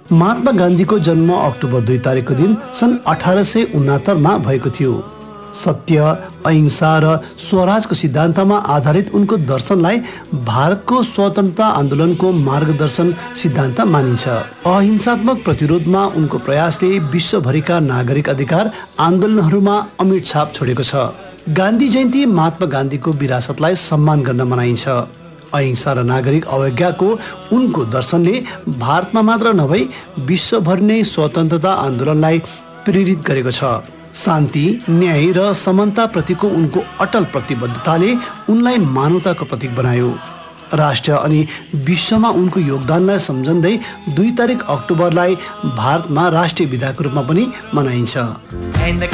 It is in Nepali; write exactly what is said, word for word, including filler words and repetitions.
महात्मा गान्धीको जन्म अक्टोबर दुई तारिकको दिन सन् अठार सय उनात्तरमा भएको थियो। सत्य, अहिंसा र स्वराजको सिद्धान्तमा आधारित उनको दर्शनलाई भारतको स्वतन्त्रता आन्दोलनको मार्गदर्शन सिद्धान्त मानिन्छ। अहिंसात्मक प्रतिरोधमा उनको प्रयासले विश्वभरिका नागरिक अधिकार आन्दोलनहरूमा अमिट छाप छोडेको छ। गान्धी जयन्ती महात्मा गान्धीको विरासतलाई सम्मान गर्न मनाइन्छ। अहिंसा र नागरिक अवज्ञाको उनको दर्शनले भारतमा मात्र नभई विश्वभर नै स्वतन्त्रता आन्दोलनलाई प्रेरित गरेको छ। शान्ति, न्याय र समानता प्रतिको उनको अटल प्रतिबद्धताले उनलाई मानवताको प्रतीक बनायो। राष्ट्र अनि विश्वमा उनको योगदानलाई सम्झँदै दुई तारिक अक्टोबरलाई भारतमा राष्ट्रिय विदाको रूपमा पनि मनाइन्छ।